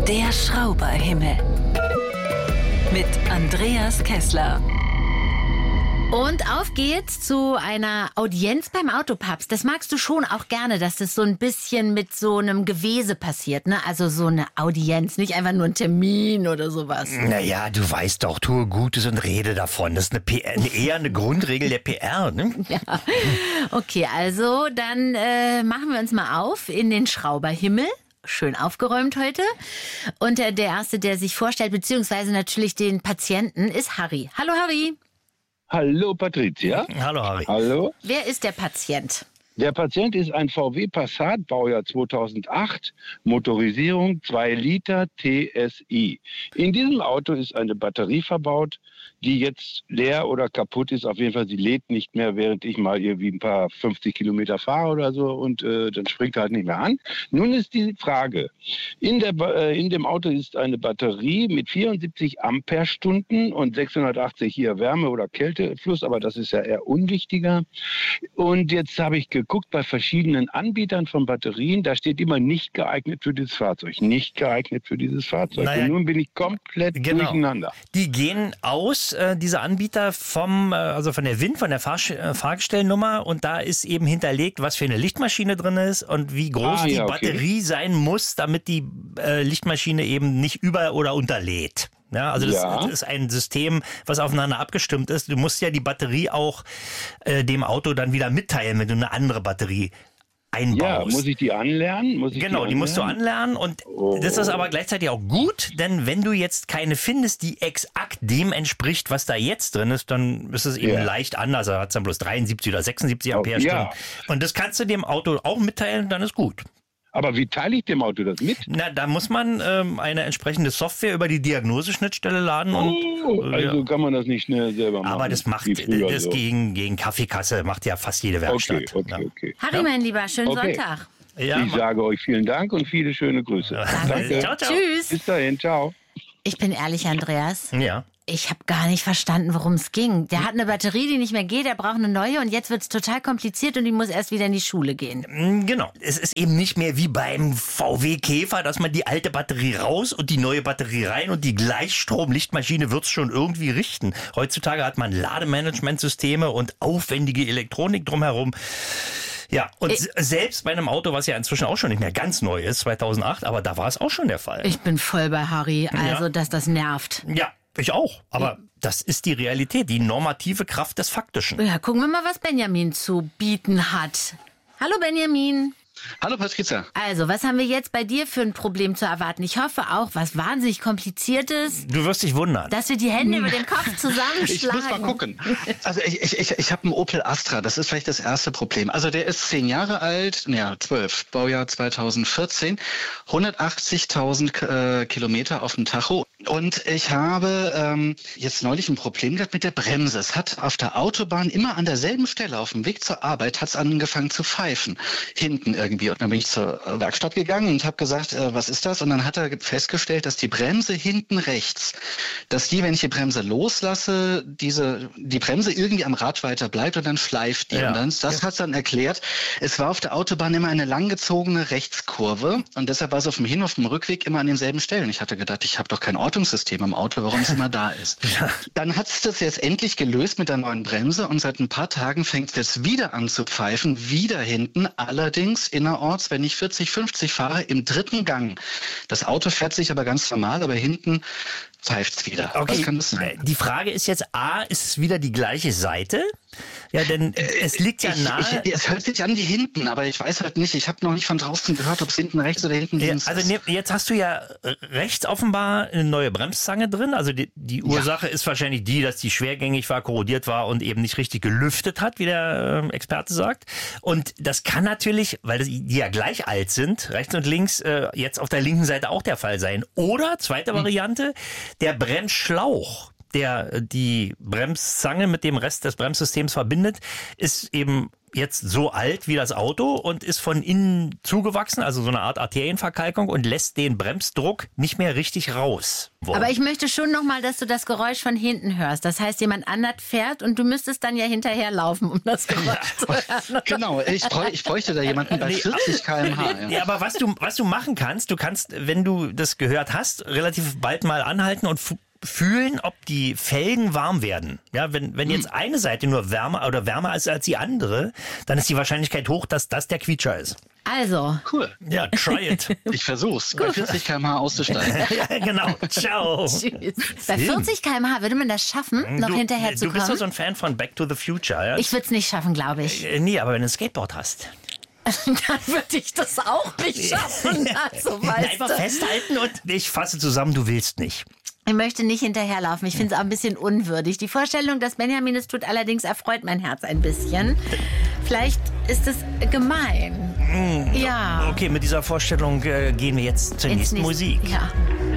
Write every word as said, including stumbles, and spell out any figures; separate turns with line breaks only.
Der Schrauberhimmel mit Andreas Kessler.
Und auf geht's zu einer Audienz beim Autopapst. Das magst du schon auch gerne, dass das so ein bisschen mit so einem Gewese passiert, ne? Also so eine Audienz, nicht einfach nur ein Termin oder sowas.
Naja, du weißt doch, tue Gutes und rede davon. Das ist eine P R, eher eine Grundregel der P R, ne?
Ja. Okay, also dann äh, machen wir uns mal auf in den Schrauberhimmel. Schön aufgeräumt heute. Und der, der Erste, der sich vorstellt, beziehungsweise natürlich den Patienten, ist Harry. Hallo Harry.
Hallo Patricia.
Hallo Harry.
Hallo.
Wer ist der Patient?
Der Patient ist ein V W Passat, Baujahr zweitausendacht, Motorisierung zwei Liter T S I. In diesem Auto ist eine Batterie verbaut, die jetzt leer oder kaputt ist. Auf jeden Fall, sie lädt nicht mehr, während ich mal irgendwie ein paar fünfzig Kilometer fahre oder so, und äh, dann springt er halt nicht mehr an. Nun ist die Frage, in, der, äh, in dem Auto ist eine Batterie mit vierundsiebzig Amperestunden und sechshundertachtzig hier Wärme- oder Kältefluss, aber das ist ja eher unwichtiger. Und jetzt habe ich geguckt bei verschiedenen Anbietern von Batterien, da steht immer nicht geeignet für dieses Fahrzeug, nicht geeignet für dieses Fahrzeug.
Naja,
und nun bin ich komplett
genau.
durcheinander.
Die gehen aus, äh, diese Anbieter, vom, äh, also von der W I N, von der Fahr äh, Fahrgestellnummer, und da ist eben hinterlegt, was für eine Lichtmaschine drin ist und wie groß
Ah,
die
ja, okay.
Batterie sein muss, damit die äh, Lichtmaschine eben nicht über- oder unterlädt. Ja, also das,
Ja.
das ist ein System, was aufeinander abgestimmt ist. Du musst ja die Batterie auch äh, dem Auto dann wieder mitteilen, wenn du eine andere Batterie einbaust.
Ja, muss ich die anlernen? Muss ich
Genau, die,
die
musst du
anlernen?
anlernen, und
Oh.
das ist aber gleichzeitig auch gut, denn wenn du jetzt keine findest, die exakt dem entspricht, was da jetzt drin ist, dann ist es eben
Ja.
leicht anders. Da hat es dann bloß dreiundsiebzig oder sechsundsiebzig
Oh,
Amperestunden.
ja.
Und das kannst du dem Auto auch mitteilen, dann ist gut.
Aber wie teile ich dem Auto das mit?
Na, da muss man ähm, eine entsprechende Software über die Diagnoseschnittstelle laden. Und,
Oh,
äh,
also
ja.
kann man das nicht schnell selber machen.
Aber das macht
wie früher
das
so.
gegen, gegen Kaffeekasse macht ja fast jede Werkstatt.
Okay, okay,
Ja.
okay.
Harry, mein Lieber, schönen
Okay.
Sonntag.
Ja,
Ich sage euch vielen Dank und viele schöne Grüße.
Danke.
Ciao, ciao.
Tschüss.
Bis dahin, ciao.
Ich bin ehrlich, Andreas.
Ja.
Ich habe gar nicht verstanden, worum es ging. Der hat eine Batterie, die nicht mehr geht, der braucht eine neue, und jetzt wird es total kompliziert und die muss erst wieder in die Schule gehen.
Genau. Es ist eben nicht mehr wie beim V W Käfer, dass man die alte Batterie raus und die neue Batterie rein und die Gleichstrom-Lichtmaschine wird's schon irgendwie richten. Heutzutage hat man Lademanagementsysteme und aufwendige Elektronik drumherum. Ja, und
Ich-
s- selbst bei einem Auto, was ja inzwischen auch schon nicht mehr ganz neu ist, zweitausendacht, aber da war es auch schon der Fall.
Ich bin voll bei Harry, also
Ja.
dass das nervt.
ja, ich auch. Aber das ist die Realität, die normative Kraft des Faktischen.
Ja, gucken wir mal, was Benjamin zu bieten hat. Hallo Benjamin.
Hallo Patricia.
Also, was haben wir jetzt bei dir für ein Problem zu erwarten? Ich hoffe auch, was wahnsinnig Kompliziertes,
Du wirst dich wundern.
dass wir die Hände über den Kopf
Ich
zusammenschlagen.
muss mal gucken. Also ich, ich, ich, ich habe einen Opel Astra, das ist vielleicht das erste Problem. Also der ist zehn Jahre alt, ja zwölf, Baujahr zweitausendvierzehn, hundertachtzigtausend äh, Kilometer auf dem Tacho. Und ich habe ähm, jetzt neulich ein Problem gehabt mit der Bremse. Es hat auf der Autobahn immer an derselben Stelle, auf dem Weg zur Arbeit, hat es angefangen zu pfeifen. Hinten irgendwie. Und dann bin ich zur Werkstatt gegangen und habe gesagt, äh, was ist das? Und dann hat er festgestellt, dass die Bremse hinten rechts, dass die, wenn ich die Bremse loslasse, diese die Bremse irgendwie am Rad weiter bleibt und dann schleift die.
Ja.
Und dann, das hat dann erklärt, es war auf der Autobahn immer eine langgezogene Rechtskurve und deshalb war es auf dem Hin- und auf dem Rückweg immer an denselben Stellen. Ich hatte gedacht, ich habe doch kein Ortungssystem im Auto, warum es immer da ist. Dann hat es das jetzt endlich gelöst mit der neuen Bremse und seit ein paar Tagen fängt es jetzt wieder an zu pfeifen, wieder hinten, allerdings innerorts, wenn ich vierzig, fünfzig fahre, im dritten Gang. Das Auto fährt sich aber ganz normal, aber hinten pfeift es wieder.
Okay,
Was kann das sein?
die Frage ist jetzt, A, ist es wieder die gleiche Seite? Ja, denn es liegt ja
Ich,
nahe...
ich, es hört sich an wie hinten, aber ich weiß halt nicht. Ich habe noch nicht von draußen gehört, ob es hinten rechts oder hinten
Ja,
links
also
ist.
ne, jetzt hast du ja rechts offenbar eine neue Bremszange drin. Also die, die Ursache ist wahrscheinlich die, dass die schwergängig war, korrodiert war und eben nicht richtig gelüftet hat, wie der äh, Experte sagt. Und das kann natürlich, weil das, die ja gleich alt sind, rechts und links, äh, jetzt auf der linken Seite auch der Fall sein. Oder, zweite
Hm.
Variante, der Bremsschlauch, der die Bremszange mit dem Rest des Bremssystems verbindet, ist eben jetzt so alt wie das Auto und ist von innen zugewachsen, also so eine Art Arterienverkalkung und lässt den Bremsdruck nicht mehr richtig raus. Wow.
Aber ich möchte schon noch mal, dass du das Geräusch von hinten hörst. Das heißt, jemand anders fährt und du müsstest dann ja hinterherlaufen, um das Geräusch zu hören.
Genau, ich, bräuch, ich bräuchte da jemanden bei vierzig Kilometer pro Stunde. Ja.
Ja, aber was du, was du machen kannst, du kannst, wenn du das gehört hast, relativ bald mal anhalten und f- fühlen, ob die Felgen warm werden. Ja, wenn, wenn jetzt eine Seite nur wärmer oder wärmer ist als die andere, dann ist die Wahrscheinlichkeit hoch, dass das der Quietscher ist.
Also.
Cool.
Ja, try it.
Ich versuch's, bei vierzig Kilometer pro Stunde auszusteigen.
Ja, genau. Ciao.
Tschüss. Bei vierzig Kilometer pro Stunde würde man das schaffen, noch
du,
hinterher zu
Du bist
kommen?
doch so ein Fan von Back to the Future, ja?
Ich würde es nicht schaffen, glaube ich.
Äh, nee, aber wenn du ein Skateboard hast.
Dann würde ich das auch nicht schaffen. Also, weißt
Einfach
du.
festhalten und ich fasse zusammen, du willst nicht.
Ich möchte nicht hinterherlaufen. Ich finde es auch ein bisschen unwürdig. Die Vorstellung, dass Benjamin es tut, allerdings erfreut mein Herz ein bisschen. Vielleicht ist es gemein. Ja.
Okay, mit dieser Vorstellung äh, gehen wir jetzt zur
Ins
nächsten
nächste-
Musik.
Ja.